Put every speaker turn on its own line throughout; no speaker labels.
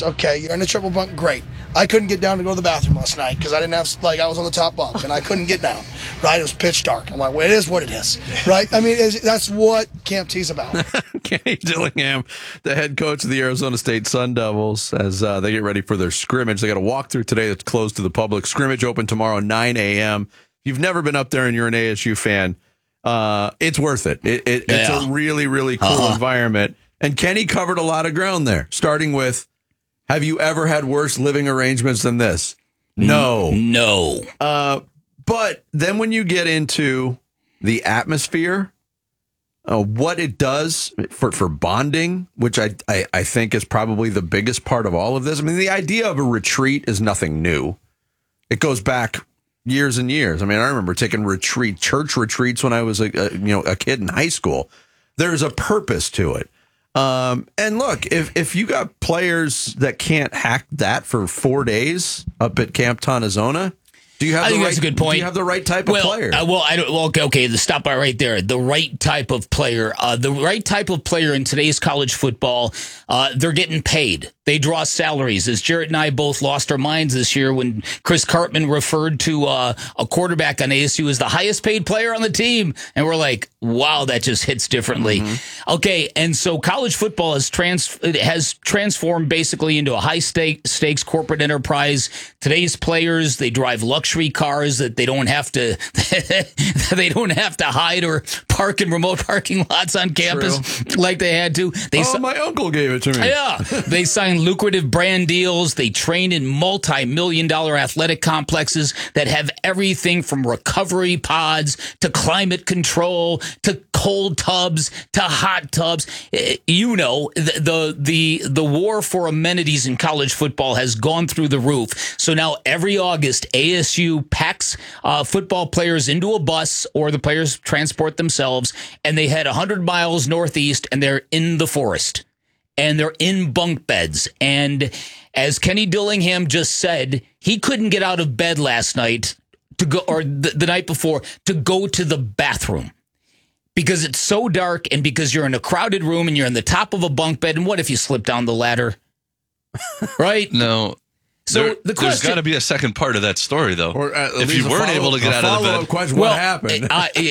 this. Okay, you're in the triple bunk. Great. I couldn't get down to go to the bathroom last night because I didn't have, I was on the top bunk and I couldn't get down. Right? It was pitch dark. I'm like, well, it is what it is. Right? I mean, that's what Camp T's about.
Kenny Dillingham, the head coach of the Arizona State Sun Devils, as they get ready for their scrimmage. They got a walkthrough today that's closed to the public. Scrimmage open tomorrow, 9 a.m. If you've never been up there and you're an ASU fan, it's worth it. It's a really, really cool environment. And Kenny covered a lot of ground there, starting with, have you ever had worse living arrangements than this? No. But then when you get into the atmosphere, what it does for bonding, which I think is probably the biggest part of all of this. I mean, the idea of a retreat is nothing new. It goes back years and years. I mean, I remember taking church retreats when I was a kid in high school. There's a purpose to it. And look, if you got players that can't hack that for 4 days up at Camp Tonazona, do you have that's a good point. Do you have the right type of player?
Okay, stop by right there. The right type of player. The right type of player in today's college football, they're getting paid. They draw salaries. As Jarrett and I both lost our minds this year when Chris Cartman referred to a quarterback on ASU as the highest paid player on the team. And we're like, wow, that just hits differently. Mm-hmm. Okay, and so college football has transformed basically into a high-stakes corporate enterprise. Today's players, they drive luxury cars that they don't have to hide or park in remote parking lots on campus like they had to.
My uncle gave it to me.
Yeah, they sign lucrative brand deals. They train in multi-million-dollar athletic complexes that have everything from recovery pods to climate control to cold tubs to hot tubs. You know, the war for amenities in college football has gone through the roof. So now every August, ASU packs football players into a bus, or the players transport themselves, and they head 100 miles northeast, and they're in the forest. And they're in bunk beds. And as Kenny Dillingham just said, he couldn't get out of bed last night to go, or the night before, to go to the bathroom. Because it's so dark, and because you're in a crowded room and you're in the top of a bunk bed. And what if you slip down the ladder? Right?
No.
So
there's got to be a second part of that story, though. Or if you weren't able to get out of the bed,
question, what happened?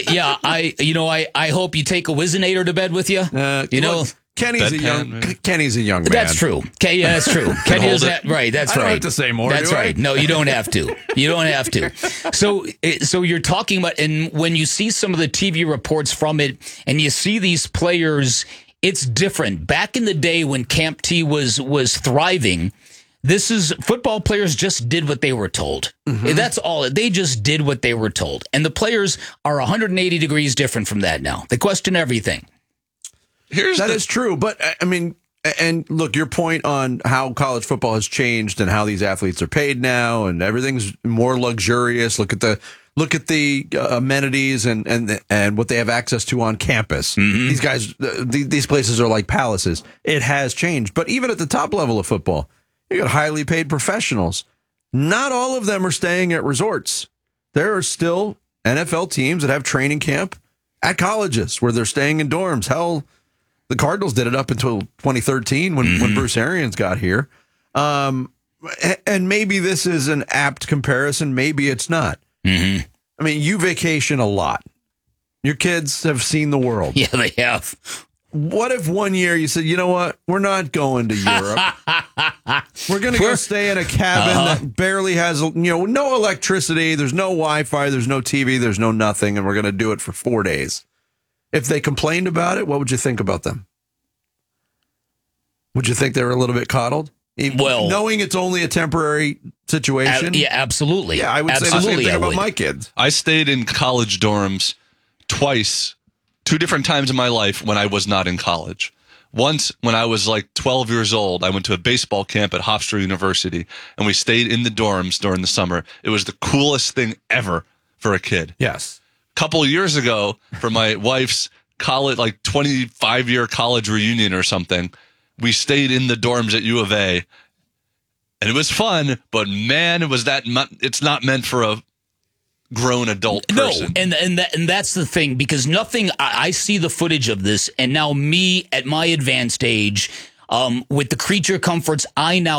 I hope you take a Whizzinator to bed with you.
Kenny's a young man.
That's true. Okay, yeah, that's true. Kenny is right. That's right.
I don't have to say more.
That's right. No, you don't have to. You don't have to. So you're talking about, and when you see some of the TV reports from it, and you see these players, it's different. Back in the day when Camp T was thriving, football players just did what they were told. Mm-hmm. That's all. They just did what they were told, and the players are 180 degrees different from that now. They question everything.
That is true, but I mean, and look, your point on how college football has changed and how these athletes are paid now, and everything's more luxurious. Look at the amenities and what they have access to on campus. Mm-hmm. These guys, these places are like palaces. It has changed, but even at the top level of football, you got highly paid professionals. Not all of them are staying at resorts. There are still NFL teams that have training camp at colleges where they're staying in dorms. Hell, the Cardinals did it up until 2013 when Bruce Arians got here. And maybe this is an apt comparison. Maybe it's not. Mm-hmm. I mean, you vacation a lot. Your kids have seen the world.
Yeah, they have.
What if one year you said, you know what? We're not going to Europe. We're going to go stay in a cabin that barely has, no electricity. There's no Wi-Fi. There's no TV. There's no nothing. And we're going to do it for 4 days. If they complained about it, what would you think about them? Would you think they were a little bit coddled? Well, knowing it's only a temporary situation?
Yeah, absolutely.
Yeah, I would say the same thing about my kids.
I stayed in college dorms twice, 2 different times in my life when I was not in college. Once, when I was like 12 years old, I went to a baseball camp at Hofstra University, and we stayed in the dorms during the summer. It was the coolest thing ever for a kid.
Yes.
Couple of years ago, for my wife's college, like 25-year college reunion or something, we stayed in the dorms at U of A, and it was fun. But man, it's not meant for a grown adult person.
No, and that's the thing, because I see the footage of this, and now me at my advanced age, with the creature comforts I now